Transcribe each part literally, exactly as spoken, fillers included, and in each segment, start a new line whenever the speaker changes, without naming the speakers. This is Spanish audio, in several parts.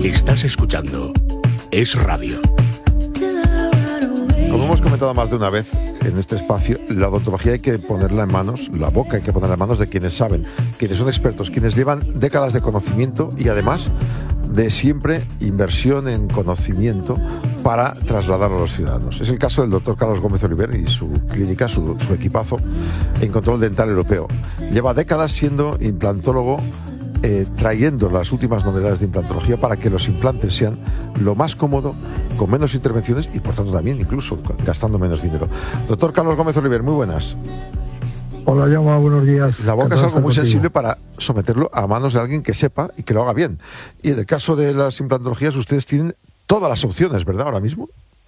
Estás escuchando Es Radio.
Como hemos comentado más de una vez en este espacio, la odontología hay que ponerla en manos, la boca hay que ponerla en manos de quienes saben, quienes son expertos, quienes llevan décadas de conocimiento y además de siempre inversión en conocimiento para trasladarlo a los ciudadanos. Es el caso del doctor Carlos Gómez Oliver y su clínica, su, su equipazo en control dental europeo. Lleva décadas siendo implantólogo, eh, trayendo las últimas novedades de implantología para que los implantes sean lo más cómodo, con menos intervenciones y por tanto también incluso gastando menos dinero. Doctor Carlos Gómez Oliver, muy buenas.
Hola, Jaume, buenos días.
La boca es algo muy sensible para someterlo a manos de alguien que sepa y que lo haga bien. Y en el caso de las implantologías, ustedes tienen todas las opciones, ¿verdad, ahora mismo?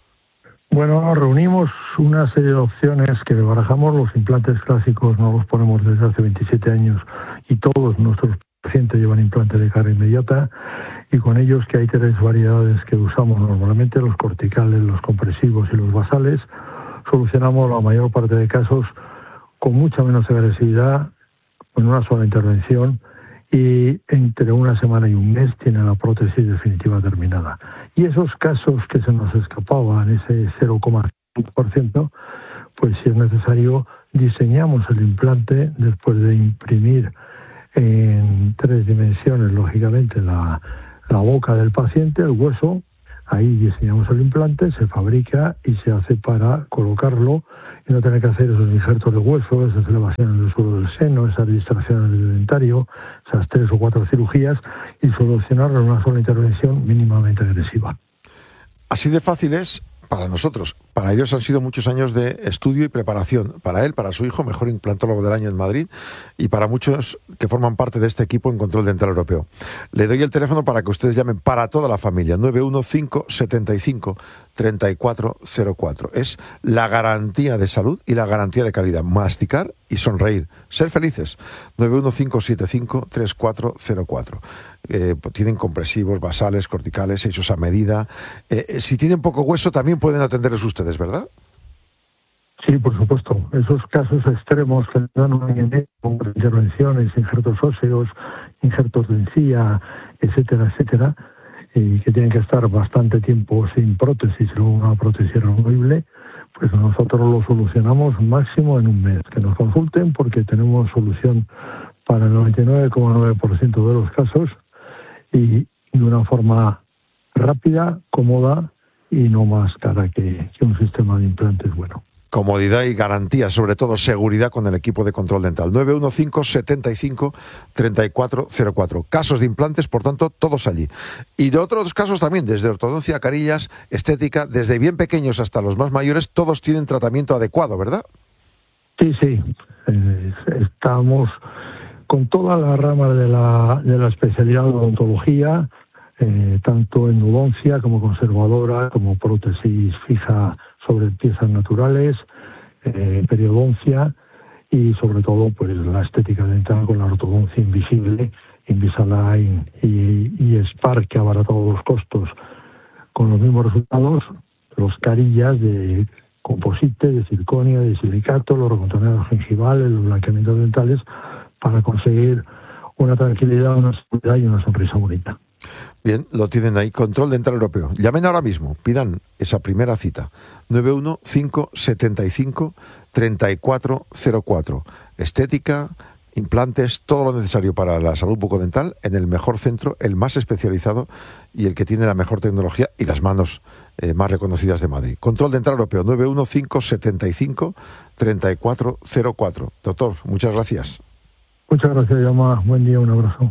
Bueno, reunimos una serie de opciones que barajamos. Los implantes clásicos no los ponemos desde hace veintisiete años y todos nuestros pacientes llevan implantes de carga inmediata, y con ellos que hay tres variedades que usamos normalmente, los corticales, los compresivos y los basales. Solucionamos la mayor parte de casos con mucha menos agresividad, con una sola intervención, y entre una semana y un mes tiene la prótesis definitiva terminada. Y esos casos que se nos escapaban, ese cero coma cinco por ciento, pues si es necesario, diseñamos el implante después de imprimir en tres dimensiones, lógicamente, la, la boca del paciente, el hueso. Ahí diseñamos el implante, se fabrica y se hace para colocarlo y no tener que hacer esos injertos de hueso, esas elevaciones del suelo del seno, esas distracciones del dentario, esas tres o cuatro cirugías, y solucionarlo en una sola intervención mínimamente agresiva.
Así de fácil es para nosotros. Para ellos han sido muchos años de estudio y preparación. Para él, para su hijo, mejor implantólogo del año en Madrid, y para muchos que forman parte de este equipo en control dental europeo. Le doy el teléfono para que ustedes llamen para toda la familia, nueve uno cinco, setenta y cinco, treinta y cuatro cero cuatro. Es la garantía de salud y la garantía de calidad. Masticar y sonreír. Ser felices. nueve uno cinco, setenta y cinco, treinta y cuatro cero cuatro. Eh, tienen compresivos, basales, corticales, hechos a medida. Eh, si tienen poco hueso, también pueden atenderles ustedes, ¿verdad?
Sí, por supuesto. Esos casos extremos que dan una intervenciones, injertos óseos, injertos de encía, etcétera, etcétera, y que tienen que estar bastante tiempo sin prótesis, luego una prótesis removible, pues nosotros lo solucionamos máximo en un mes. Que nos consulten porque tenemos solución para el noventa y nueve coma nueve por ciento de los casos, y de una forma rápida, cómoda y no más cara que, que un sistema de implantes bueno.
Comodidad y garantía, sobre todo seguridad con el equipo de control dental. nueve uno cinco, setenta y cinco, treinta y cuatro cero cuatro. Casos de implantes, por tanto, todos allí. Y de otros casos también, desde ortodoncia, carillas, estética, desde bien pequeños hasta los más mayores, todos tienen tratamiento adecuado, ¿verdad?
Sí, sí. Eh, estamos con toda la rama de la, de la especialidad de odontología, eh, tanto endodoncia como conservadora, como prótesis fija sobre piezas naturales, eh, periodoncia y sobre todo pues la estética dental con la ortodoncia invisible, Invisalign y, y Spark, que ha abaratado los costos con los mismos resultados, los carillas de composite, de circonia, de silicato, los recontorneados gingivales, los blanqueamientos dentales, para conseguir una tranquilidad, una seguridad y una sonrisa bonita.
Bien, lo tienen ahí, Control Dental Europeo. Llamen ahora mismo, pidan esa primera cita. nueve uno cinco, setenta y cinco, treinta y cuatro cero cuatro. Estética, implantes, todo lo necesario para la salud bucodental en el mejor centro, el más especializado y el que tiene la mejor tecnología y las manos eh, más reconocidas de Madrid. Control Dental Europeo, nueve uno cinco, setenta y cinco, treinta y cuatro cero cuatro. Doctor, muchas gracias.
Muchas gracias, Yama. Buen día, un abrazo.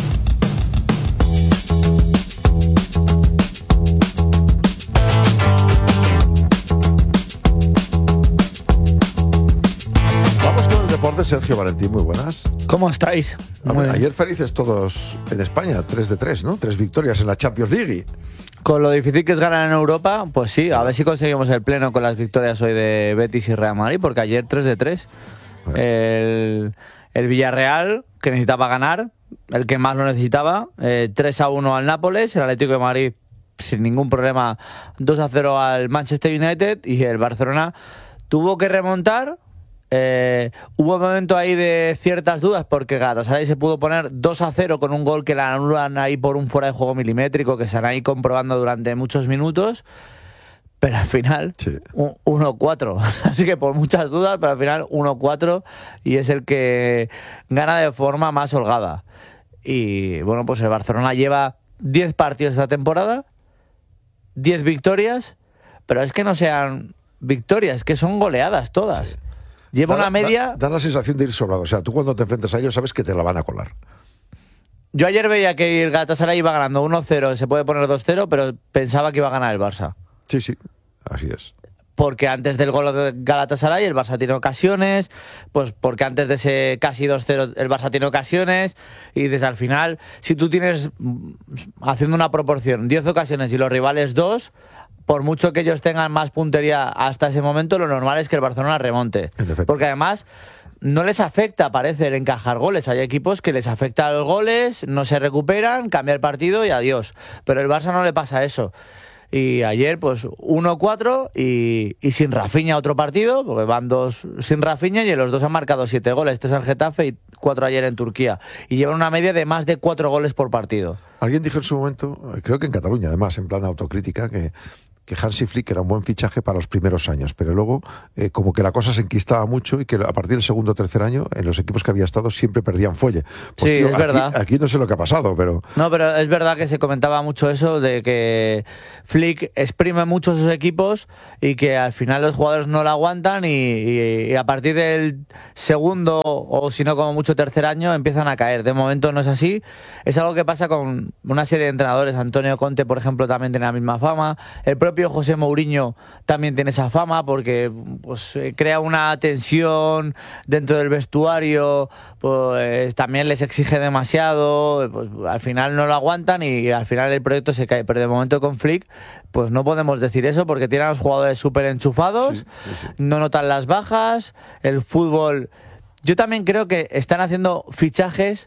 Vamos con el deporte. Sergio Valentín, muy buenas.
¿Cómo estáis?
Muy Ayer felices todos en España, tres de tres, ¿no? Tres victorias en la Champions League.
Con lo difícil que es ganar en Europa, pues sí, a ver si conseguimos el pleno con las victorias hoy de Betis y Real Madrid, porque ayer tres de tres. Bueno. El, el Villarreal, que necesitaba ganar, el que más lo necesitaba, eh, tres a uno al Nápoles, el Atlético de Madrid sin ningún problema dos a cero al Manchester United, y el Barcelona tuvo que remontar Eh, hubo un momento ahí de ciertas dudas porque Galatasaray se pudo poner dos a cero con un gol que la anulan ahí por un fuera de juego milimétrico que se han ahí comprobando durante muchos minutos, pero al final sí. uno cuatro, así que por muchas dudas, pero al final uno cuatro y es el que gana de forma más holgada. Y bueno, pues el Barcelona lleva diez partidos esta temporada, diez victorias, pero es que no sean victorias, que son goleadas todas. Sí. Lleva da, una media...
Da, da la sensación de ir sobrado. O sea, tú cuando te enfrentas a ellos sabes que te la van a colar.
Yo ayer veía que el Galatasaray iba ganando uno cero, se puede poner dos cero, pero pensaba que iba a ganar el Barça.
Sí, sí, así es.
Porque antes del gol de Galatasaray el Barça tiene ocasiones, pues porque antes de ese casi dos cero el Barça tiene ocasiones, y desde al final, si tú tienes, haciendo una proporción, diez ocasiones y los rivales dos... por mucho que ellos tengan más puntería hasta ese momento, lo normal es que el Barcelona remonte. Porque además no les afecta, parece, el encajar goles. Hay equipos que les afecta los goles, no se recuperan, cambia el partido y adiós. Pero el Barça no le pasa eso. Y ayer, pues, uno cuatro y, y sin Rafinha otro partido, porque van dos sin Rafinha y los dos han marcado siete goles. Este es el Getafe y cuatro ayer en Turquía. Y llevan una media de más de cuatro goles por partido.
Alguien dijo en su momento, creo que en Cataluña además, en plan autocrítica, que... que Hansi Flick era un buen fichaje para los primeros años, pero luego eh, como que la cosa se enquistaba mucho y que a partir del segundo o tercer año en los equipos que había estado siempre perdían fuelle. Pues,
sí,
tío,
es
aquí,
verdad.
Aquí no sé lo que ha pasado, pero...
No, pero es verdad que se comentaba mucho eso de que Flick exprime mucho sus equipos y que al final los jugadores no lo aguantan y, y, y a partir del segundo o si no como mucho tercer año empiezan a caer. De momento no es así. Es algo que pasa con una serie de entrenadores. Antonio Conte, por ejemplo, también tiene la misma fama. El propio propio José Mourinho también tiene esa fama porque pues crea una tensión dentro del vestuario, pues también les exige demasiado, pues al final no lo aguantan y al final el proyecto se cae. Pero de momento con Flick pues no podemos decir eso porque tienen a los jugadores súper enchufados, sí, sí, sí. No notan las bajas, el fútbol... Yo también creo que están haciendo fichajes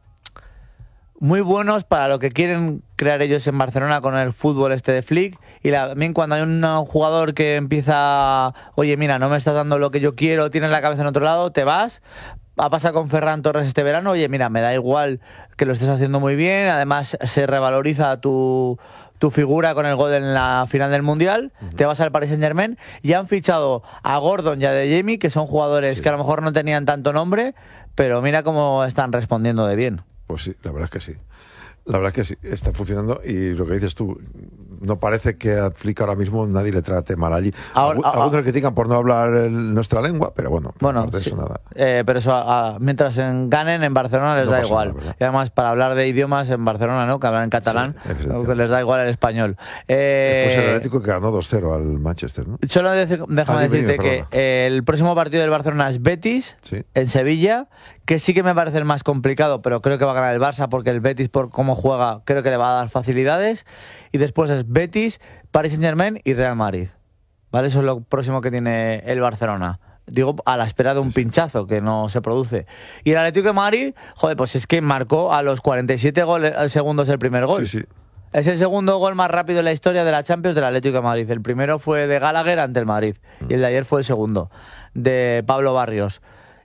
muy buenos para lo que quieren crear ellos en Barcelona con el fútbol este de Flick. Y la, también cuando hay un jugador que empieza, oye, mira, no me estás dando lo que yo quiero, tienes la cabeza en otro lado, te vas. Va a pasar con Ferran Torres este verano, oye, mira, me da igual que lo estés haciendo muy bien, además se revaloriza tu... tu figura con el gol en la final del Mundial, uh-huh. Te vas al Paris Saint-Germain y han fichado a Gordon y a De Jemi, que son jugadores sí. que a lo mejor no tenían tanto nombre, pero mira cómo están respondiendo de bien.
Pues sí, la verdad es que sí. La verdad es que sí, está funcionando y lo que dices tú, no parece que a Flick ahora mismo nadie le trate mal allí. Ahora, Algu- algunos le critican por no hablar el, nuestra lengua, pero bueno,
bueno
aparte
sí.
de eso nada.
Eh, pero eso, a, mientras en, ganen en Barcelona les no da igual. Nada, y además para hablar de idiomas en Barcelona, ¿no? Que hablan en catalán, sí, que les da igual el español. Eh,
Después el Atlético que ganó dos cero al Manchester, ¿no?
Solo de, déjame ah, decirte que eh, el próximo partido del Barcelona es Betis, sí. en Sevilla, que sí que me parece el más complicado, pero creo que va a ganar el Barça porque el Betis, por cómo juega, creo que le va a dar facilidades. Y después es Betis, Paris Saint-Germain y Real Madrid. ¿Vale? Eso es lo próximo que tiene el Barcelona. Digo, a la espera de un pinchazo que no se produce. Y el Atlético de Madrid, joder, pues es que marcó a los cuarenta y siete goles, segundos el primer gol.
Sí, sí.
Es el segundo gol más rápido en la historia de la Champions del Atlético de Madrid. El primero fue de Gallagher ante el Madrid. Mm. Y el de ayer fue el segundo, de Pablo Barrios.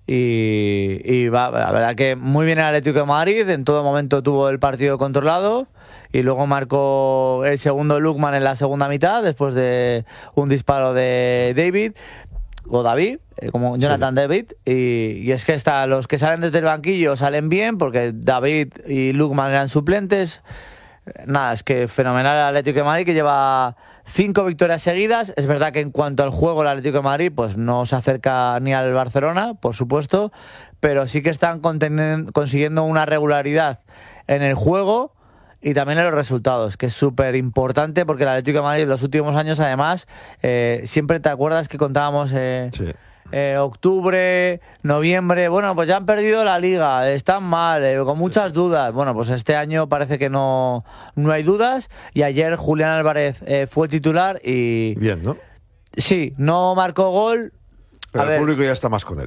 Y, y va, la verdad que muy bien el Atlético de Madrid, en todo momento tuvo el partido controlado y luego marcó el segundo Lookman en la segunda mitad después de un disparo de David o David, como Jonathan sí. David y, y es que está, los que salen desde el banquillo salen bien porque David y Lookman eran suplentes. Nada, es que fenomenal el Atlético de Madrid que lleva cinco victorias seguidas. Es verdad que en cuanto al juego el Atlético de Madrid pues no se acerca ni al Barcelona, por supuesto, pero sí que están consiguiendo una regularidad en el juego y también en los resultados, que es súper importante porque el Atlético de Madrid en los últimos años además eh, siempre te acuerdas que contábamos eh, sí. Eh, octubre, noviembre, bueno, pues ya han perdido la liga, están mal, eh, con muchas sí. dudas. Bueno, pues este año parece que no, no hay dudas y ayer Julián Álvarez eh, fue titular y...
Bien, ¿no?
Sí, no marcó gol.
Pero
A
el
ver,
público ya está más con él.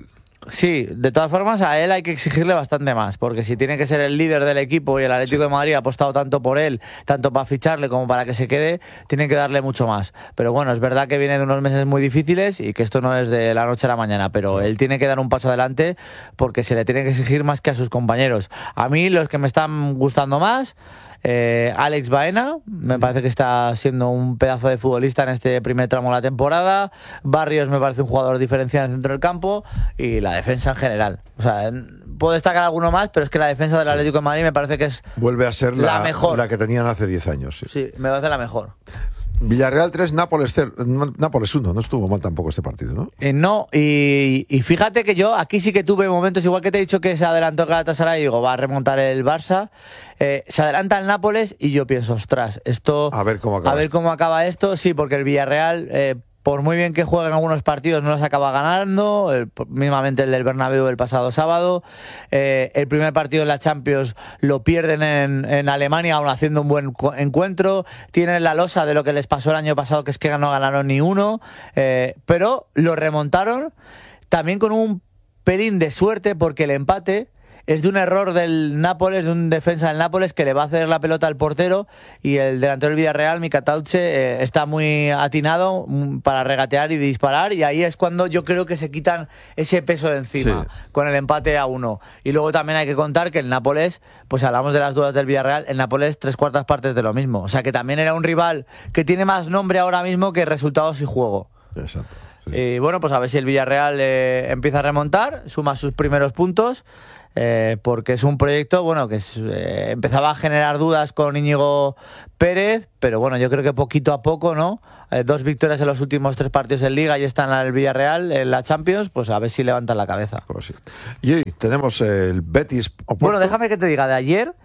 Sí, de todas formas a él hay que exigirle bastante más, porque si tiene que ser el líder del equipo y el Atlético sí. de Madrid ha apostado tanto por él, tanto para ficharle como para que se quede, tiene que darle mucho más. Pero bueno, es verdad que viene de unos meses muy difíciles y que esto no es de la noche a la mañana, pero él tiene que dar un paso adelante porque se le tiene que exigir más que a sus compañeros. A mí los que me están gustando más... Eh, Alex Baena, me parece que está siendo un pedazo de futbolista en este primer tramo de la temporada. Barrios me parece un jugador diferencial en el centro del campo y la defensa en general. O sea, puedo destacar alguno más, pero es que la defensa del Atlético de Madrid me parece que es
vuelve a ser la,
la mejor,
la que tenían hace diez años. Sí,
sí me parece la mejor.
Villarreal tres, Nápoles cero, Nápoles uno, no estuvo mal tampoco este partido, ¿no?
Eh, no, y, y fíjate que yo aquí sí que tuve momentos, igual que te he dicho que se adelantó Galatasaray y digo, va a remontar el Barça, eh, se adelanta el Nápoles y yo pienso, ostras, esto...
A ver cómo acaba
A ver
esto.
cómo acaba esto, sí, porque el Villarreal... Eh, por muy bien que jueguen algunos partidos, no los acaba ganando, el, mismamente el del Bernabéu el pasado sábado. Eh, el primer partido en la Champions lo pierden en, en Alemania, aún haciendo un buen encuentro. Tienen la losa de lo que les pasó el año pasado, que es que no ganaron ni uno, eh, pero lo remontaron también con un pelín de suerte, porque el empate es de un error del Nápoles, de un defensa del Nápoles que le va a hacer la pelota al portero y el delantero del Villarreal, Mika Tauche, eh, está muy atinado para regatear y disparar y ahí es cuando yo creo que se quitan ese peso de encima, sí. con el empate a uno. Y luego también hay que contar que el Nápoles, pues hablamos de las dudas del Villarreal, el Nápoles tres cuartas partes de lo mismo. O sea que también era un rival que tiene más nombre ahora mismo que resultados y juego.
Exacto. Sí.
Y bueno, pues a ver si el Villarreal eh, empieza a remontar, suma sus primeros puntos. Eh, porque es un proyecto bueno que es, eh, empezaba a generar dudas con Íñigo Pérez, pero bueno, yo creo que poquito a poco, ¿no? Eh, dos victorias en los últimos tres partidos en Liga y están en el Villarreal en la Champions, pues a ver si levantan la cabeza.
Pues sí. Y hoy tenemos el Betis Oporto.
Bueno, déjame que te diga, de ayer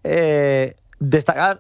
eh, destacar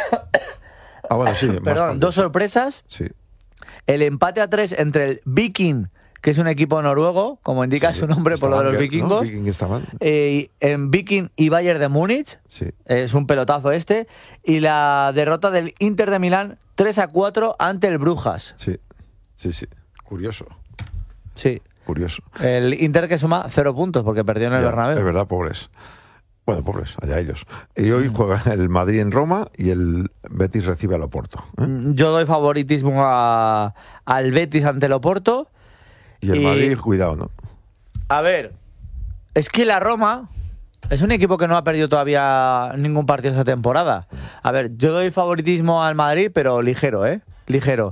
ah, bueno, sí,
perdón, dos sorpresas.
Sí.
El empate a tres entre el Viking, que es un equipo noruego, como indica sí, su nombre por lo de los vikingos.
¿no? Viking está mal.
Eh, en Viking y Bayern de Múnich,
sí.
es un pelotazo este. Y la derrota del Inter de Milán tres a cuatro ante el Brujas.
Sí, sí, sí. Curioso.
Sí.
Curioso.
El Inter que suma cero puntos porque perdió en el
ya,
Bernabéu.
Es verdad, pobres. Bueno, pobres, allá ellos. Y hoy juega el Madrid en Roma y el Betis recibe al Oporto. ¿eh?
Yo doy favoritismo a, al Betis ante el Oporto.
Y el y, Madrid, cuidado, ¿no?
A ver, es que la Roma es un equipo que no ha perdido todavía ningún partido esta temporada. A ver, yo doy favoritismo al Madrid, pero ligero, ¿eh? Ligero.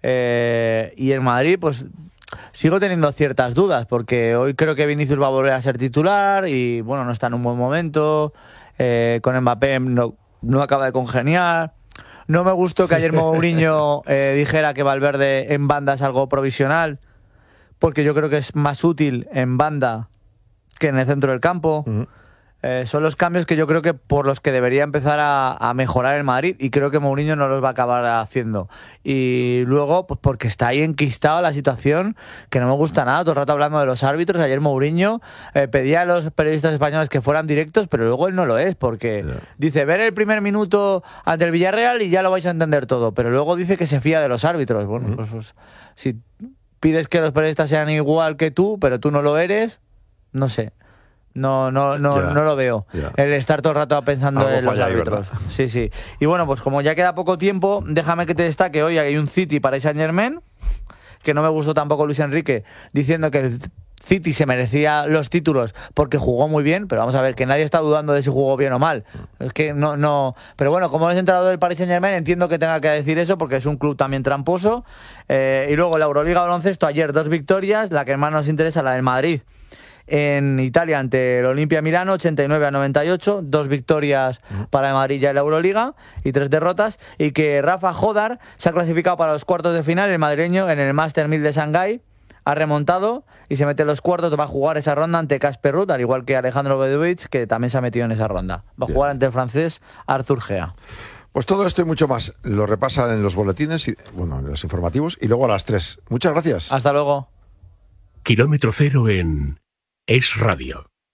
Eh, y el Madrid, pues sigo teniendo ciertas dudas, porque hoy creo que Vinicius va a volver a ser titular y, bueno, no está en un buen momento. Eh, con Mbappé no, no acaba de congeniar. No me gustó que ayer Mourinho eh, dijera que Valverde en banda es algo provisional, porque yo creo que es más útil en banda que en el centro del campo. Uh-huh. Eh, son los cambios que yo creo que por los que debería empezar a, a mejorar el Madrid, y creo que Mourinho no los va a acabar haciendo. Y luego, pues porque está ahí enquistado la situación, que no me gusta nada, todo el rato hablando de los árbitros. Ayer Mourinho eh, pedía a los periodistas españoles que fueran directos, pero luego él no lo es, porque yeah. dice, ver el primer minuto ante el Villarreal y ya lo vais a entender todo, pero luego dice que se fía de los árbitros. Bueno, uh-huh. pues, pues si pides que los periodistas sean igual que tú, pero tú no lo eres, no sé. No, no, no, yeah, no lo veo. Yeah. El estar todo el rato pensando
Algo
en los árbitros. Ahí, sí, sí. Y bueno, pues como ya queda poco tiempo, déjame que te destaque hoy hay un City para Saint Germain, que no me gustó tampoco Luis Enrique diciendo que el City se merecía los títulos porque jugó muy bien, pero vamos a ver, que nadie está dudando de si jugó bien o mal. Es que no, no. Pero bueno, como es entrenador del Paris Saint Germain, entiendo que tenga que decir eso porque es un club también tramposo. Eh, y luego la Euroliga baloncesto, ayer dos victorias, la que más nos interesa, la del Madrid en Italia ante el Olimpia Milano, ochenta y nueve a noventa y ocho, dos victorias para el Madrid ya en la Euroliga y tres derrotas, y que Rafa Jodar se ha clasificado para los cuartos de final, el madrileño en el Master mil de Shanghái, ha remontado y se mete en los cuartos, va a jugar esa ronda ante Casper Ruud, al igual que Alejandro Bedovic, que también se ha metido en esa ronda. Va a Bien. jugar ante el francés Arthur Gea.
Pues todo esto y mucho más lo repasa en los boletines, y, bueno, en los informativos, y luego a las tres. Muchas gracias.
Hasta luego.
Kilómetro cero en Es Radio.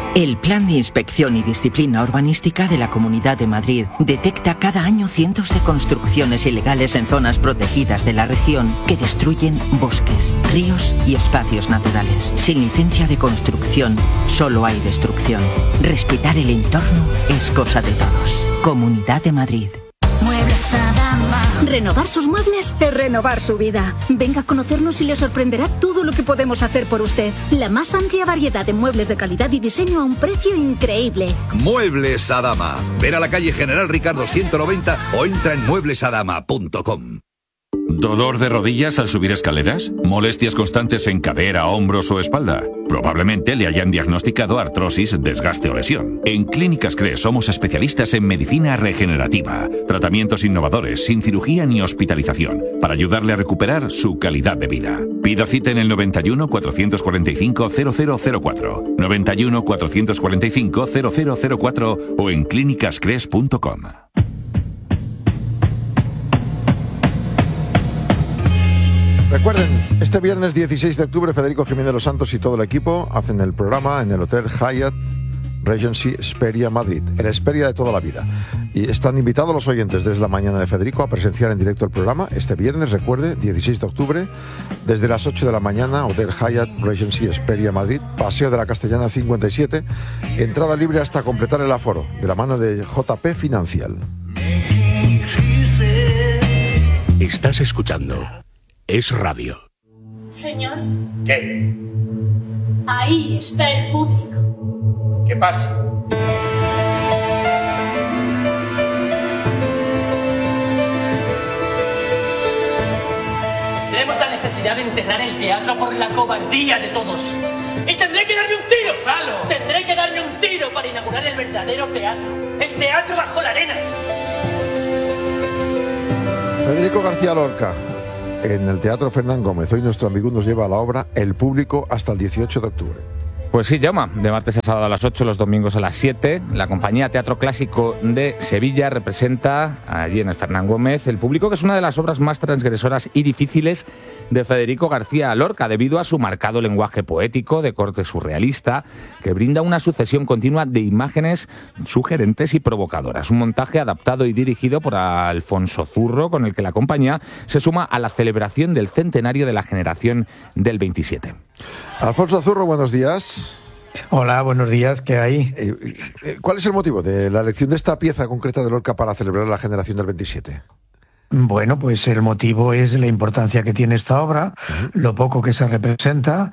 El Plan de Inspección y Disciplina Urbanística de la Comunidad de Madrid detecta cada año cientos de construcciones ilegales en zonas protegidas de la región que destruyen bosques, ríos y espacios naturales. Sin licencia de construcción, solo hay destrucción. Respetar el entorno es cosa de todos. Comunidad de Madrid.
Muebles Adama. Renovar sus muebles es renovar su vida. Venga a conocernos y le sorprenderá todo lo que podemos hacer por usted. La más amplia variedad de muebles de calidad y diseño a un precio increíble.
Muebles Adama. Ven a la calle General Ricardo ciento noventa o entra en muebles adama punto com.
¿Dolor de rodillas al subir escaleras? ¿Molestias constantes en cadera, hombros o espalda? Probablemente le hayan diagnosticado artrosis, desgaste o lesión. En Clínicas Cres somos especialistas en medicina regenerativa, tratamientos innovadores, sin cirugía ni hospitalización, para ayudarle a recuperar su calidad de vida. Pida cita en el noventa y uno, cuatrocientos cuarenta y cinco, cero cero cero cuatro, noventa y uno, cuatrocientos cuarenta y cinco, cero cero cero cuatro o en clínicas cres punto com.
Recuerden, este viernes dieciséis de octubre Federico Jiménez de los Santos y todo el equipo hacen el programa en el Hotel Hyatt Regency Hesperia Madrid, el Hesperia de toda la vida. Y están invitados los oyentes desde la mañana de Federico a presenciar en directo el programa este viernes, recuerde, dieciséis de octubre, desde las ocho de la mañana, Hotel Hyatt Regency Hesperia Madrid, Paseo de la Castellana cincuenta y siete, entrada libre hasta completar el aforo, de la mano de J P Financial.
Estás escuchando Es Radio.
Señor.
¿Qué?
Ahí está el público.
¿Qué pasa?
Tenemos la necesidad de enterrar el teatro por la cobardía de todos. Y tendré que darle un tiro, Falo. Tendré que darle un tiro para inaugurar el verdadero teatro. El teatro bajo la arena.
Federico García Lorca, en el Teatro Fernán Gómez. Hoy nuestro amigo nos lleva a la obra El Público hasta el dieciocho de octubre.
Pues sí, Jaume, de martes a sábado a las ocho, los domingos a las siete. La compañía Teatro Clásico de Sevilla representa allí en el Fernán Gómez El Público, que es una de las obras más transgresoras y difíciles de Federico García Lorca, debido a su marcado lenguaje poético de corte surrealista, que brinda una sucesión continua de imágenes sugerentes y provocadoras. Un montaje adaptado y dirigido por Alfonso Zurro, con el que la compañía se suma a la celebración del centenario de la generación del veintisiete.
Alfonso Zurro, buenos días.
Hola, buenos días, ¿qué hay?
Eh, eh, ¿Cuál es el motivo de la elección de esta pieza concreta de Lorca para celebrar la generación del veintisiete?
Bueno, pues el motivo es la importancia que tiene esta obra, uh-huh. lo poco que se representa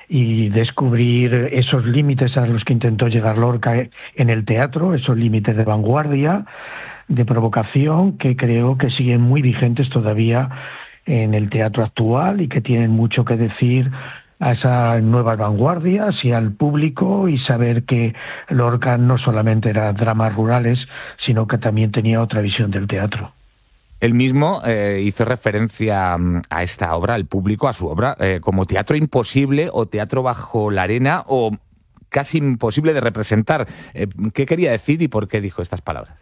y descubrir esos límites a los que intentó llegar Lorca en el teatro, esos límites de vanguardia, de provocación, que creo que siguen muy vigentes todavía en el teatro actual y que tienen mucho que decir a esas nuevas vanguardias y al público, y saber que Lorca no solamente era dramas rurales, sino que también tenía otra visión del teatro.
Él mismo eh, hizo referencia a esta obra, al público, a su obra, eh, como teatro imposible o teatro bajo la arena o casi imposible de representar. Eh, ¿Qué quería decir y por qué dijo estas palabras?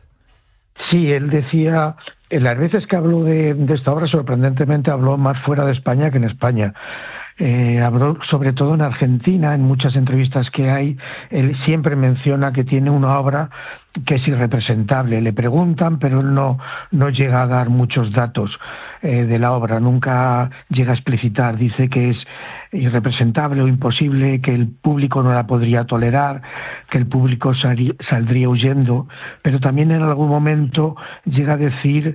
Sí, él decía, en las veces que habló de, de esta obra, sorprendentemente habló más fuera de España que en España. Eh, habló sobre todo en Argentina, en muchas entrevistas que hay, él siempre menciona que tiene una obra que es irrepresentable. Le preguntan, pero él no, no llega a dar muchos datos eh, de la obra, nunca llega a explicitar. Dice que es irrepresentable o imposible, que el público no la podría tolerar, que el público sal, saldría huyendo, pero también en algún momento llega a decir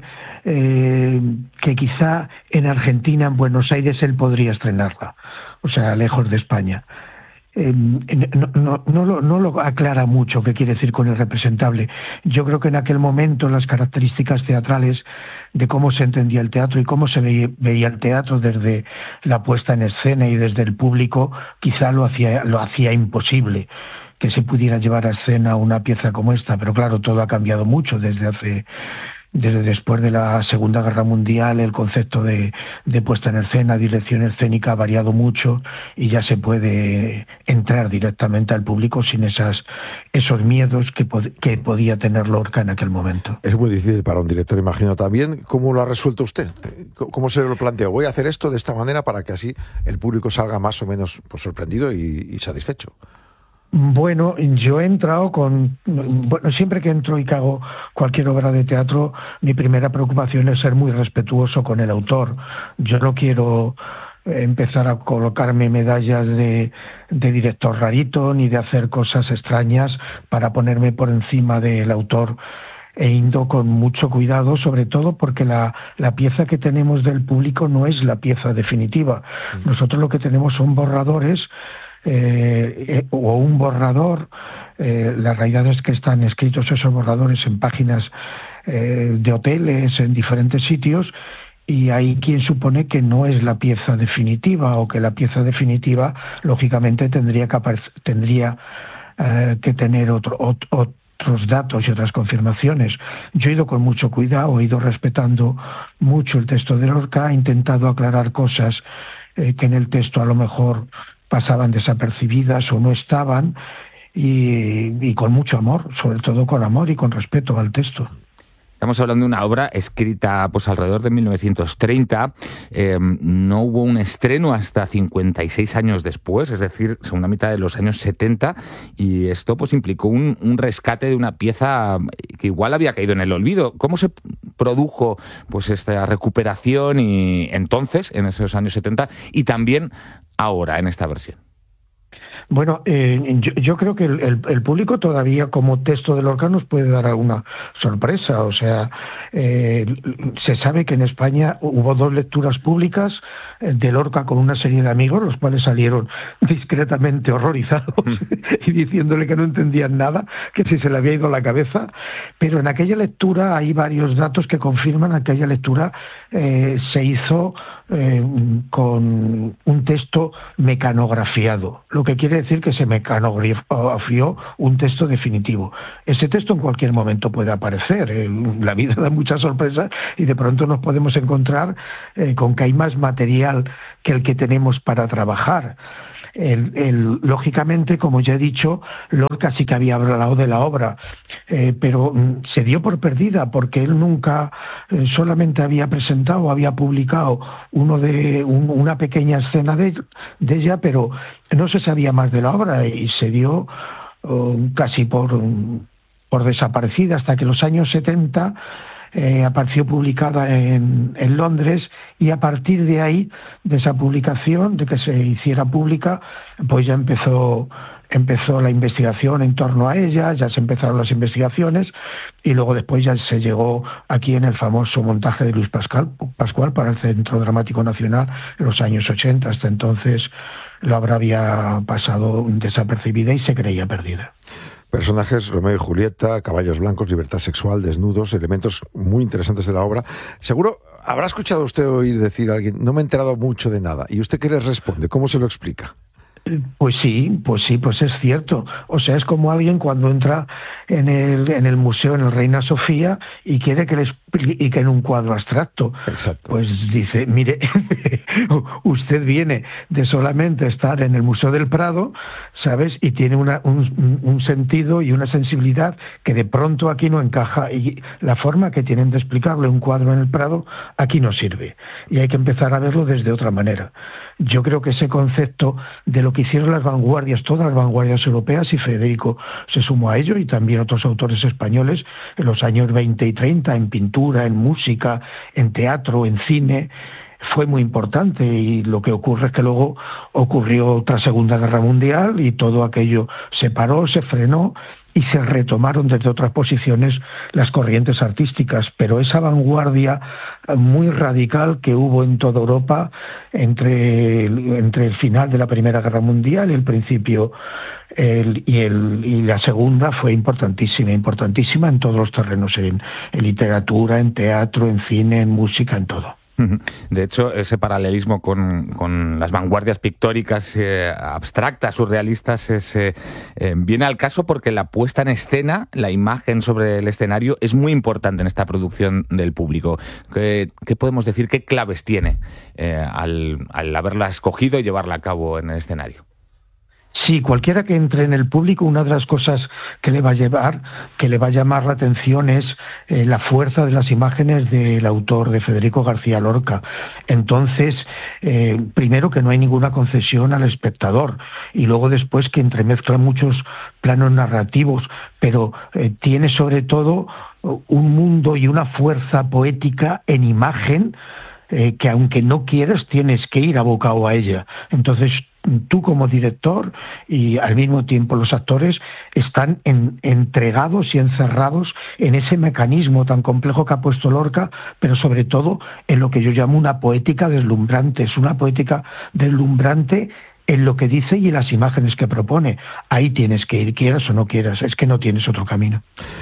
eh, que quizá en Argentina, en Buenos Aires, él podría estrenarla, o sea, lejos de España. Eh, no, no, no, lo, no lo aclara mucho qué quiere decir con irrepresentable. Yo creo que en aquel momento las características teatrales de cómo se entendía el teatro y cómo se veía, veía el teatro desde la puesta en escena y desde el público, quizá lo hacía, lo hacía imposible que se pudiera llevar a escena una pieza como esta, pero claro, todo ha cambiado mucho desde hace... Desde después de la Segunda Guerra Mundial, el concepto de, de puesta en escena, dirección escénica ha variado mucho y ya se puede entrar directamente al público sin esas, esos miedos que, pod, que podía tener Lorca en aquel momento.
Es muy difícil para un director, imagino también. ¿Cómo lo ha resuelto usted? ¿Cómo se lo planteó? Voy a hacer esto de esta manera para que así el público salga más o menos pues, sorprendido y, y satisfecho.
Bueno, yo he entrado con... Bueno, siempre que entro y que hago cualquier obra de teatro, mi primera preocupación es ser muy respetuoso con el autor. Yo no quiero empezar a colocarme medallas de, de director rarito, ni de hacer cosas extrañas para ponerme por encima del autor. He ido con mucho cuidado, sobre todo porque la, la pieza que tenemos del público no es la pieza definitiva. Nosotros lo que tenemos son borradores, eh, eh, o un borrador. Eh, la realidad es que están escritos esos borradores en páginas eh, de hoteles, en diferentes sitios, y hay quien supone que no es la pieza definitiva, o que la pieza definitiva, lógicamente, tendría que, tendría, eh, que tener otro, otro, otros datos y otras confirmaciones. Yo he ido con mucho cuidado, he ido respetando mucho el texto de Lorca, he intentado aclarar cosas eh, que en el texto a lo mejor pasaban desapercibidas o no estaban, y, y con mucho amor, sobre todo con amor y con respeto al texto.
Estamos hablando de una obra escrita pues alrededor de mil novecientos treinta, eh, no hubo un estreno hasta cincuenta y seis años después, es decir, segunda mitad de los años setenta, y esto pues implicó un, un rescate de una pieza que igual había caído en el olvido. ¿Cómo se produjo pues esta recuperación y entonces, en esos años setenta, y también ahora en esta versión?
Bueno, eh, yo, yo creo que el, el, el público todavía, como texto de Lorca, nos puede dar alguna sorpresa. O sea, eh, se sabe que en España hubo dos lecturas públicas de Lorca con una serie de amigos, los cuales salieron discretamente horrorizados y diciéndole que no entendían nada, que si se le había ido la cabeza. Pero en aquella lectura hay varios datos que confirman que aquella lectura eh, se hizo eh, con un texto mecanografiado, lo que quiere decir que se mecanografió un texto definitivo. Ese texto en cualquier momento puede aparecer. Eh, la vida da muchas sorpresas y de pronto nos podemos encontrar eh, con que hay más material que el que tenemos para trabajar. El, el, lógicamente, como ya he dicho, Lorca sí que había hablado de la obra, eh, pero mm, se dio por perdida porque él nunca eh, solamente había presentado, había publicado uno de un, una pequeña escena de, de ella, pero no se sabía más de la obra y se dio uh, casi por, por desaparecida hasta que en los años setenta Eh, apareció publicada en, en Londres, y a partir de ahí, de esa publicación, de que se hiciera pública, pues ya empezó empezó la investigación en torno a ella, ya se empezaron las investigaciones, y luego después ya se llegó aquí en el famoso montaje de Luis Pascual, Pascual para el Centro Dramático Nacional en los años ochenta. Hasta entonces la obra había pasado desapercibida y se creía perdida.
Personajes, Romeo y Julieta, caballos blancos, libertad sexual, desnudos, elementos muy interesantes de la obra. Seguro habrá escuchado usted oír decir a alguien, no me he enterado mucho de nada. ¿Y usted qué le responde? ¿Cómo se lo explica?
Pues sí, pues sí, pues es cierto. O sea, es como alguien cuando entra en el, en el museo, en el Reina Sofía, y quiere que le explique en un cuadro abstracto.
Exacto.
Pues dice, mire, usted viene de solamente estar en el Museo del Prado, ¿sabes? Y tiene una, un, un sentido y una sensibilidad que de pronto aquí no encaja, y la forma que tienen de explicarle un cuadro en el Prado aquí no sirve. Y hay que empezar a verlo desde otra manera. Yo creo que ese concepto de lo que hicieron las vanguardias, todas las vanguardias europeas, y Federico se sumó a ello, y también otros autores españoles en los años veinte y treinta, en pintura, en música, en teatro, en cine, fue muy importante. Y lo que ocurre es que luego ocurrió otra Segunda Guerra Mundial y todo aquello se paró, se frenó, y se retomaron desde otras posiciones las corrientes artísticas, pero esa vanguardia muy radical que hubo en toda Europa entre el, entre el final de la Primera Guerra Mundial y el principio el, y, el, y la Segunda fue importantísima, importantísima en todos los terrenos, en, en literatura, en teatro, en cine, en música, en todo.
De hecho, ese paralelismo con, con las vanguardias pictóricas eh, abstractas, surrealistas, es, eh, eh, viene al caso porque la puesta en escena, la imagen sobre el escenario, es muy importante en esta producción del público. ¿Qué, qué podemos decir? ¿Qué claves tiene eh, al, al haberla escogido y llevarla a cabo en el escenario?
Sí, cualquiera que entre en el público, una de las cosas que le va a llevar, que le va a llamar la atención es eh, la fuerza de las imágenes del autor, de Federico García Lorca. Entonces, eh, primero que no hay ninguna concesión al espectador y luego después que entremezcla muchos planos narrativos, pero eh, tiene sobre todo un mundo y una fuerza poética en imagen eh, que aunque no quieras tienes que ir abocado a ella. Entonces tú como director y al mismo tiempo los actores están en, entregados y encerrados en ese mecanismo tan complejo que ha puesto Lorca, pero sobre todo en lo que yo llamo una poética deslumbrante. Es una poética deslumbrante en lo que dice y en las imágenes que propone. Ahí tienes que ir, quieras o no quieras, es que no tienes otro camino.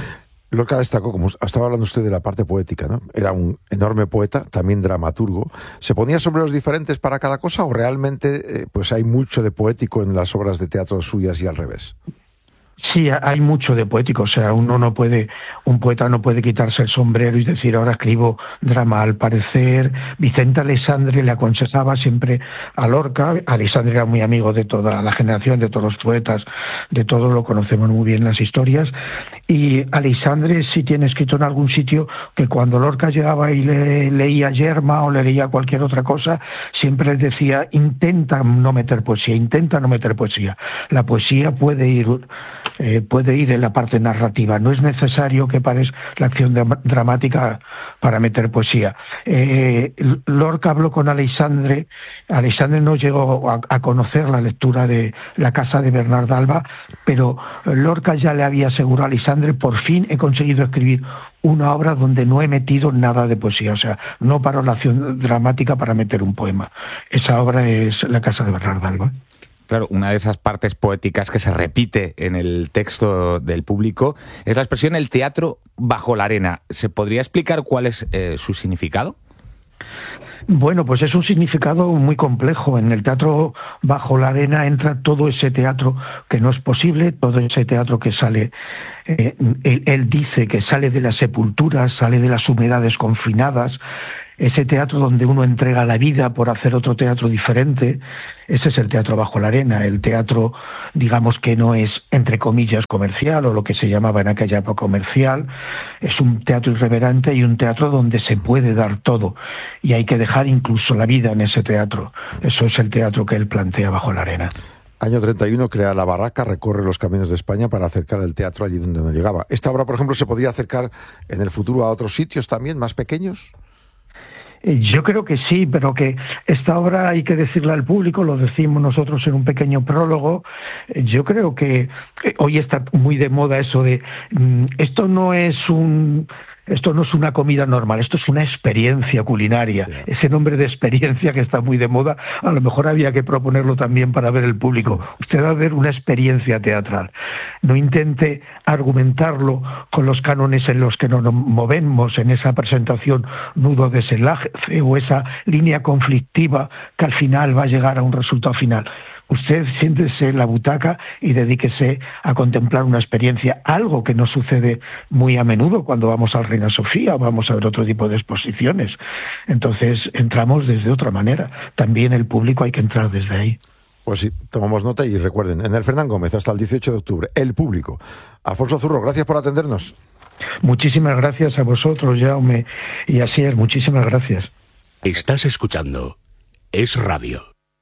Lorca destacó, como estaba hablando usted de la parte poética, ¿no? Era un enorme poeta, también dramaturgo. ¿Se ponía sombreros diferentes para cada cosa o realmente eh, pues hay mucho de poético en las obras de teatro suyas y al revés?
Sí, hay mucho de poético, o sea, uno no puede, un poeta no puede quitarse el sombrero y decir ahora escribo drama. Al parecer, Vicente Aleixandre le aconsejaba siempre a Lorca. Aleixandre era muy amigo de toda la generación, de todos los poetas, de todos lo conocemos muy bien las historias, y Aleixandre sí tiene escrito en algún sitio que cuando Lorca llegaba y le leía Yerma o le leía cualquier otra cosa, siempre le decía intenta no meter poesía, intenta no meter poesía. La poesía puede ir Eh, puede ir en la parte narrativa, no es necesario que pares la acción dra- dramática para meter poesía. Eh, Lorca habló con Aleixandre, Aleixandre no llegó a, a conocer la lectura de La casa de Bernard Alba, pero Lorca ya le había asegurado a Aleixandre, por fin he conseguido escribir una obra donde no he metido nada de poesía, o sea, no paro la acción dramática para meter un poema. Esa obra es La casa de Bernard Alba.
Claro, una de esas partes poéticas que se repite en el texto del público es la expresión el teatro bajo la arena. ¿Se podría explicar cuál es eh, su significado?
Bueno, pues es un significado muy complejo. En el teatro bajo la arena entra todo ese teatro que no es posible, todo ese teatro que sale, eh, él, él dice que sale de las sepulturas, sale de las humedades confinadas, ese teatro donde uno entrega la vida por hacer otro teatro diferente. Ese es el teatro bajo la arena, el teatro, digamos, que no es, entre comillas, comercial, o lo que se llamaba en aquella época comercial. Es un teatro irreverente y un teatro donde se puede dar todo, y hay que dejar incluso la vida en ese teatro. Eso es el teatro que él plantea bajo la arena.
Año treinta y uno crea La Barraca, recorre los caminos de España para acercar el teatro allí donde no llegaba. ¿Esta obra, por ejemplo, se podría acercar en el futuro a otros sitios también, más pequeños?
Yo creo que sí, pero que esta obra hay que decirle al público, lo decimos nosotros en un pequeño prólogo. Yo creo que hoy está muy de moda eso de esto no es un... Esto no es una comida normal, esto es una experiencia culinaria. Yeah. Ese nombre de experiencia que está muy de moda, a lo mejor había que proponerlo también para ver el público. Sí. Usted va a ver una experiencia teatral. No intente argumentarlo con los cánones en los que nos movemos, en esa presentación nudo-desenlace o esa línea conflictiva que al final va a llegar a un resultado final. Usted siéntese en la butaca y dedíquese a contemplar una experiencia, algo que no sucede muy a menudo cuando vamos al Reina Sofía o vamos a ver otro tipo de exposiciones. Entonces entramos desde otra manera. También el público hay que entrar desde ahí.
Pues sí, tomamos nota y recuerden, en el Fernán Gómez hasta el dieciocho de octubre, el público. Alfonso Zurro, gracias por atendernos.
Muchísimas gracias a vosotros, Jaume, y así es, muchísimas gracias.
Estás escuchando Es Radio.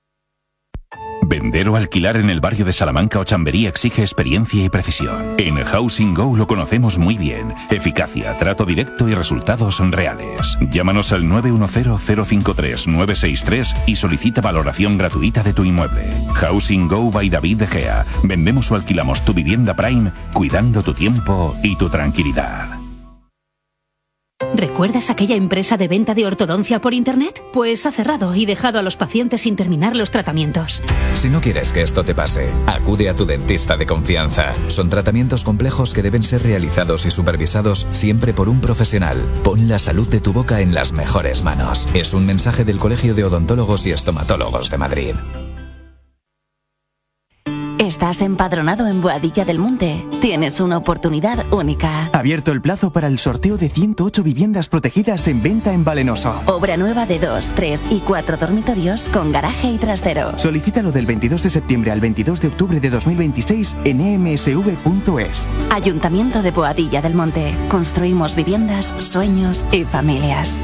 Vender o alquilar en el barrio de Salamanca o Chamberí exige experiencia y precisión. En Housing Go lo conocemos muy bien. Eficacia, trato directo y resultados reales. Llámanos al nueve uno cero, cero cinco tres, nueve seis tres y solicita valoración gratuita de tu inmueble. Housing Go by David De Gea. Vendemos o alquilamos tu vivienda Prime, cuidando tu tiempo y tu tranquilidad.
¿Recuerdas aquella empresa de venta de ortodoncia por internet? Pues ha cerrado y dejado a los pacientes sin terminar los tratamientos.
Si no quieres que esto te pase, acude a tu dentista de confianza. Son tratamientos complejos que deben ser realizados y supervisados siempre por un profesional. Pon la salud de tu boca en las mejores manos. Es un mensaje del Colegio de Odontólogos y Estomatólogos de Madrid.
Esta
estás empadronado en Boadilla del Monte, tienes una oportunidad única.
Abierto el plazo para el sorteo de ciento ocho viviendas protegidas en venta en Valenoso.
Obra nueva de dos, tres y cuatro dormitorios con garaje y trastero.
Solicítalo del veintidós de septiembre al veintidós de octubre de dos mil veintiséis en e m s v punto es.
Ayuntamiento de Boadilla del Monte. Construimos viviendas, sueños y familias.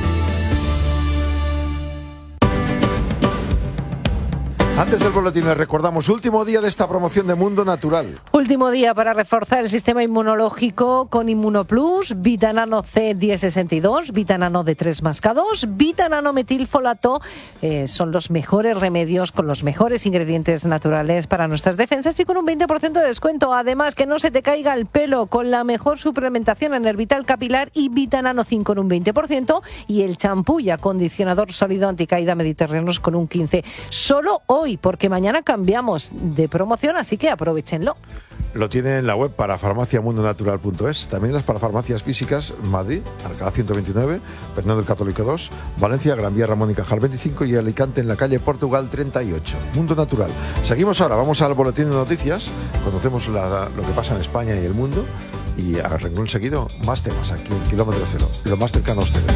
Antes del boletín les recordamos, último día de esta promoción de Mundo Natural.
Último día para reforzar el sistema inmunológico con Inmunoplus, Vitanano C diez sesenta y dos, Vitanano D tres más K dos, Vitanano metilfolato. Eh, son los mejores remedios con los mejores ingredientes naturales para nuestras defensas y con un veinte por ciento de descuento. Además, que no se te caiga el pelo con la mejor suplementación en Hervital Capilar y Vitanano cinco con un veinte por ciento y el champú y acondicionador sólido anticaída mediterráneos con un quince por ciento. Solo hoy, porque mañana cambiamos de promoción, así que aprovechenlo.
Lo tiene en la web para farmacia mundo natural punto es, también las para farmacias físicas, Madrid, Alcalá ciento veintinueve, Fernando el Católico dos, Valencia, Gran Vía Ramón y Cajal veinticinco y Alicante en la calle Portugal treinta y ocho. Mundo Natural. Seguimos ahora, vamos al boletín de noticias, conocemos la, lo que pasa en España y el mundo y a renglón seguido, más temas aquí en Kilómetro Cero, lo más cercano a ustedes.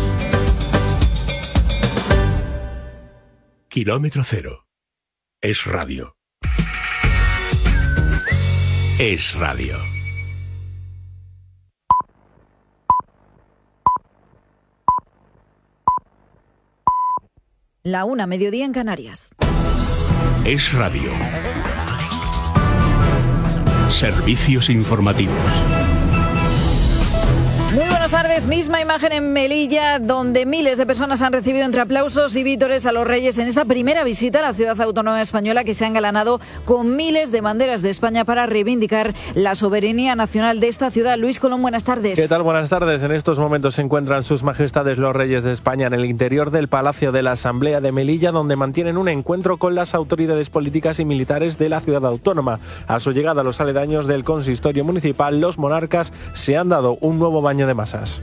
Kilómetro Cero. Es radio. Es radio.
La una, mediodía en Canarias.
Es radio. Servicios informativos.
Muy buenas tardes, misma imagen en Melilla, donde miles de personas han recibido entre aplausos y vítores a los Reyes en esta primera visita a la ciudad autónoma española, que se ha engalanado con miles de banderas de España para reivindicar la soberanía nacional de esta ciudad. Luis Colón, buenas tardes.
¿Qué tal? Buenas tardes. En estos momentos se encuentran sus majestades los Reyes de España en el interior del Palacio de la Asamblea de Melilla, donde mantienen un encuentro con las autoridades políticas y militares de la ciudad autónoma. A su llegada a los aledaños del consistorio municipal, los monarcas se han dado un nuevo baño de masas.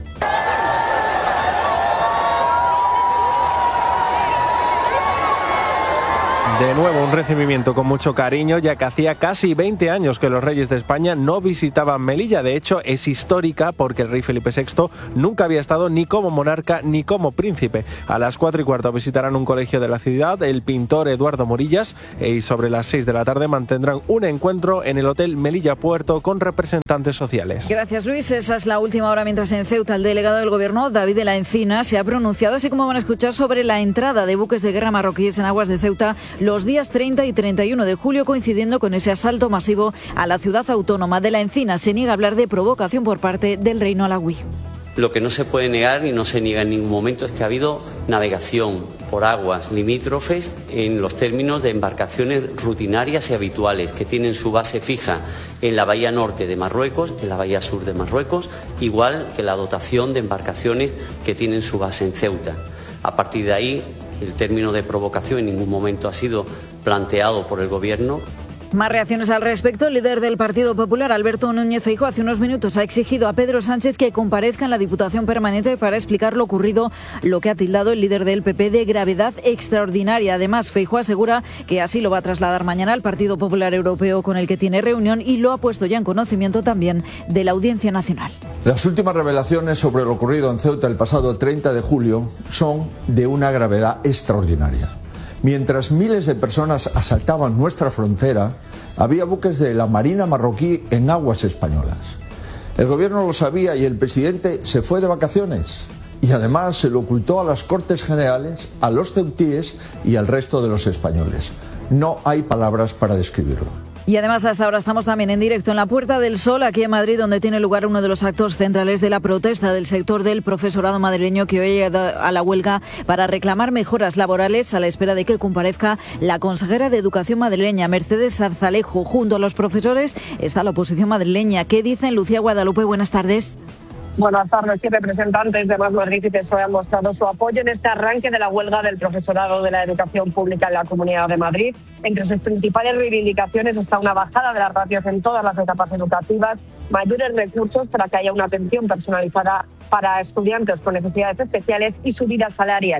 De nuevo un recibimiento con mucho cariño, ya que hacía casi veinte años que los Reyes de España no visitaban Melilla. De hecho, es histórica porque el rey Felipe sexto nunca había estado ni como monarca ni como príncipe. A las cuatro y cuarto visitarán un colegio de la ciudad, el pintor Eduardo Morillas, y sobre las seis de la tarde mantendrán un encuentro en el Hotel Melilla Puerto con representantes sociales.
Gracias, Luis. Esa es la última hora, mientras en Ceuta el delegado del Gobierno, David de la Encina, se ha pronunciado, así como van a escuchar, sobre la entrada de buques de guerra marroquíes en aguas de Ceuta los días treinta y treinta y uno de julio, coincidiendo con ese asalto masivo a la ciudad autónoma. De la Encina se niega a hablar de provocación por parte del reino alauí.
Lo que no se puede negar y no se niega en ningún momento es que ha habido navegación por aguas limítrofes en los términos de embarcaciones rutinarias y habituales que tienen su base fija en la bahía norte de Marruecos, en la bahía sur de Marruecos, igual que la dotación de embarcaciones que tienen su base en Ceuta. A partir de ahí, el término de provocación en ningún momento ha sido planteado por el Gobierno.
Más reacciones al respecto. El líder del Partido Popular, Alberto Núñez Feijóo, hace unos minutos ha exigido a Pedro Sánchez que comparezca en la Diputación Permanente para explicar lo ocurrido, lo que ha tildado el líder del P P de gravedad extraordinaria. Además, Feijóo asegura que así lo va a trasladar mañana al Partido Popular Europeo, con el que tiene reunión, y lo ha puesto ya en conocimiento también de la Audiencia Nacional.
Las últimas revelaciones sobre lo ocurrido en Ceuta el pasado treinta de julio son de una gravedad extraordinaria. Mientras miles de personas asaltaban nuestra frontera, había buques de la Marina marroquí en aguas españolas. El gobierno lo sabía y el presidente se fue de vacaciones. Y además se lo ocultó a las Cortes Generales, a los ceutíes y al resto de los españoles. No hay palabras para describirlo.
Y además hasta ahora estamos también en directo en la Puerta del Sol, aquí en Madrid, donde tiene lugar uno de los actos centrales de la protesta del sector del profesorado madrileño, que hoy ha ido a la huelga para reclamar mejoras laborales, a la espera de que comparezca la consejera de Educación madrileña, Mercedes Zarzalejo. Junto a los profesores está la oposición madrileña. ¿Qué dicen? Lucía Guadalupe, buenas tardes.
Buenas tardes. Sí, representantes de Más Madrid y P S O E han mostrado su apoyo en este arranque de la huelga del profesorado de la educación pública en la Comunidad de Madrid. Entre sus principales reivindicaciones está una bajada de las ratios en todas las etapas educativas, mayores recursos para que haya una atención personalizada para estudiantes con necesidades especiales y subidas salariales.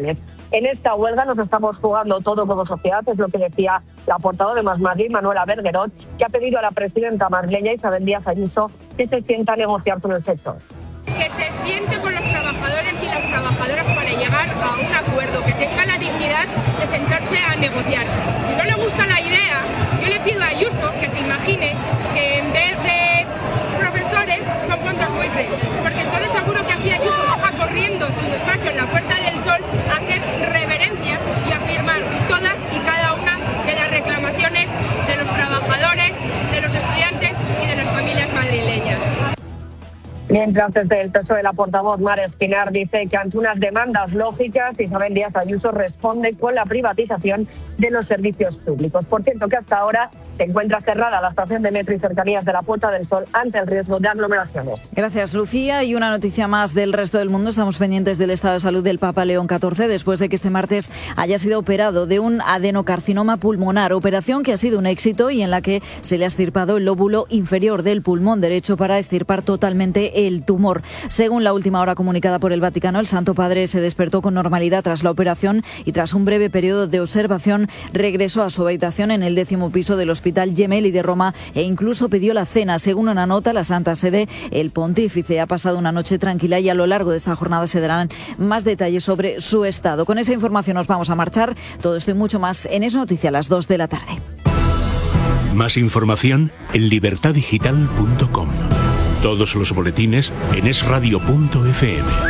En esta huelga nos estamos jugando todo como sociedad, es lo que decía la portavoz de Más Madrid, Manuela Berguerot, que ha pedido a la presidenta madrileña Isabel Díaz Ayuso que se sienta a negociar con el sector.
Que se siente con los trabajadores y las trabajadoras para llegar a un acuerdo, que tenga la dignidad de sentarse a negociar. Si no le gusta la idea, yo le pido a Ayuso que se imagine que en vez de profesores son fondos buitre, porque entonces seguro que así Ayuso baja corriendo su despacho en la Puerta del Sol a hacer reverencias y a firmar todas y cada una de las reclamaciones de los trabajadores, de los estudiantes y de las familias madrileñas.
Mientras desde el P S O E la portavoz Mar Espinar dice que ante unas demandas lógicas Isabel Díaz Ayuso responde con la privatización de los servicios públicos. Por cierto que hasta ahora se encuentra cerrada la estación de metro y cercanías de la Puerta del Sol ante el riesgo de aglomeraciones.
Gracias, Lucía. Y una noticia más del resto del mundo. Estamos pendientes del estado de salud del Papa León catorce después de que este martes haya sido operado de un adenocarcinoma pulmonar, operación que ha sido un éxito y en la que se le ha extirpado el lóbulo inferior del pulmón derecho para extirpar totalmente el tumor. Según la última hora comunicada por el Vaticano, el Santo Padre se despertó con normalidad tras la operación y tras un breve periodo de observación regresó a su habitación en el décimo piso del Hospital Gemelli de Roma e incluso pidió la cena. Según una nota, la Santa Sede, el pontífice ha pasado una noche tranquila y a lo largo de esta jornada se darán más detalles sobre su estado. Con esa información nos vamos a marchar. Todo esto y mucho más en Es Noticia a las dos de la tarde.
Más información en libertad digital punto com. Todos los boletines en es radio punto efe eme.